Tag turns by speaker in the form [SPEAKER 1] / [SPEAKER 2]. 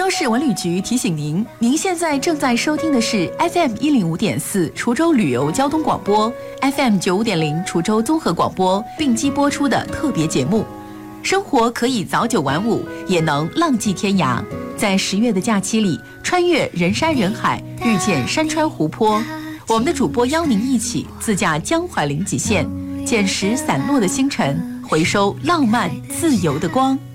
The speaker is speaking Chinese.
[SPEAKER 1] 州市文旅局提醒您，您现在正在收听的是 FM 105.4滁州旅游交通广播 ，FM 95.0滁州综合广播并机播出的特别节目。生活可以早9晚5，也能浪迹天涯。在10月的假期里，穿越人山人海，遇见山川湖泊。我们的主播邀您一起自驾江淮临济县，捡拾散落的星辰，回收浪漫自由的光。